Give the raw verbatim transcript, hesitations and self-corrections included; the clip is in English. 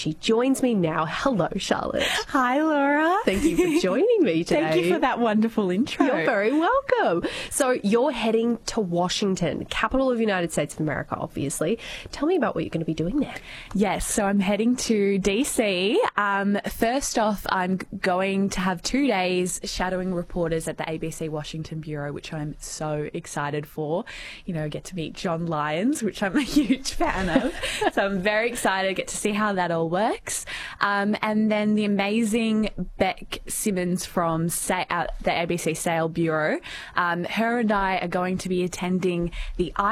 She joins me now. Hello, Charlotte. Hi, Laura. Thank you for joining me today. Thank you for that wonderful intro. You're very welcome. So you're heading to Washington, capital of the United States of America, obviously. Tell me about what you're going to be doing there. Yes, so I'm heading to D C. Um, first off, I'm going to have two days shadowing reporters at the A B C Washington Bureau, which I'm so excited for. You know, get to meet John Lyons, which I'm a huge fan of. So I'm very excited, get to see how that all works. Um, and then the amazing Beck Simmons from Sa- uh, the A B C Sale Bureau, um, her and I are going to be attending the